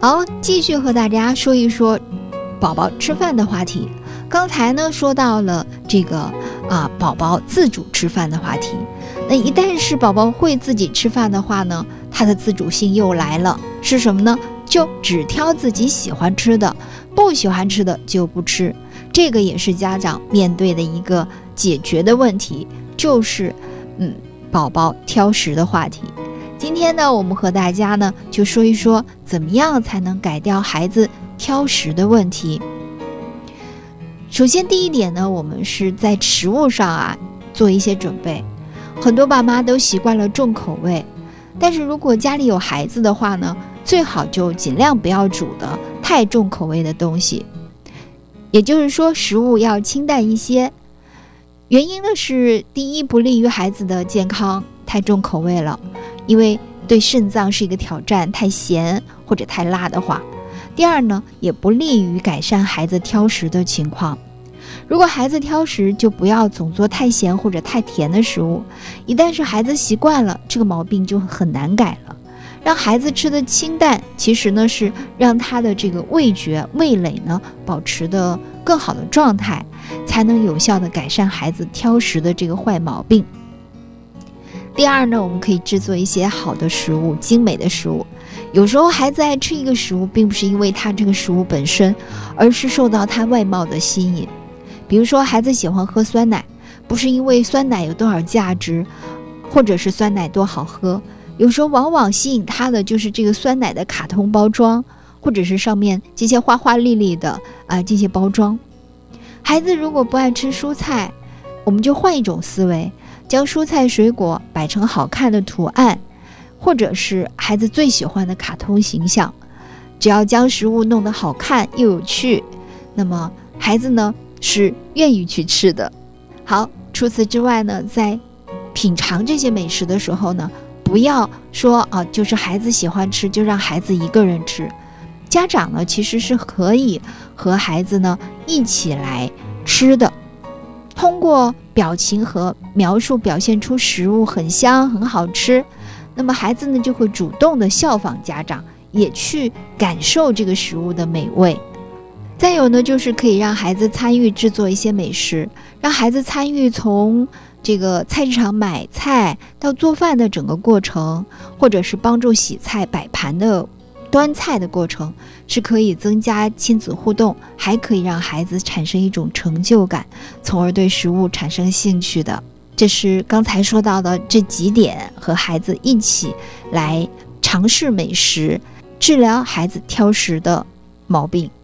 好，继续和大家说一说宝宝吃饭的话题。刚才呢说到了这个宝宝自主吃饭的话题。那一旦是宝宝会自己吃饭的话呢，他的自主性又来了，是什么呢？就只挑自己喜欢吃的，不喜欢吃的就不吃。这个也是家长面对的一个解决的问题，就是宝宝挑食的话题。今天呢，我们和大家呢就说一说怎么样才能改掉孩子挑食的问题。首先第一点呢，我们是在食物上做一些准备。很多爸妈都习惯了重口味，但是如果家里有孩子的话呢，最好就尽量不要煮的太重口味的东西，也就是说食物要清淡一些。原因呢是，第一，不利于孩子的健康，太重口味了，因为对肾脏是一个挑战，太咸或者太辣的话。第二呢，也不利于改善孩子挑食的情况。如果孩子挑食，就不要总做太咸或者太甜的食物，一旦是孩子习惯了，这个毛病就很难改了。让孩子吃的清淡，其实呢是让他的这个味觉、味蕾呢保持的更好的状态，才能有效的改善孩子挑食的这个坏毛病。第二呢，我们可以制作一些好的食物、精美的食物。有时候孩子爱吃一个食物，并不是因为他这个食物本身，而是受到他外貌的吸引。比如说孩子喜欢喝酸奶，不是因为酸奶有多少价值，或者是酸奶多好喝，有时候往往吸引他的就是这个酸奶的卡通包装，或者是上面这些花花绿绿的这些包装。孩子如果不爱吃蔬菜，我们就换一种思维，将蔬菜水果摆成好看的图案，或者是孩子最喜欢的卡通形象。只要将食物弄得好看又有趣，那么孩子呢是愿意去吃的。好，除此之外呢，在品尝这些美食的时候呢，不要说就是孩子喜欢吃就让孩子一个人吃。家长呢其实是可以和孩子呢一起来吃的，通过表情和描述表现出食物很香很好吃，那么孩子呢就会主动的效仿家长，也去感受这个食物的美味。再有呢，就是可以让孩子参与制作一些美食，让孩子参与从这个菜市场买菜到做饭的整个过程，或者是帮助洗菜摆盘的端菜的过程，是可以增加亲子互动，还可以让孩子产生一种成就感，从而对食物产生兴趣的。这是刚才说到的这几点，和孩子一起来尝试美食，治疗孩子挑食的毛病。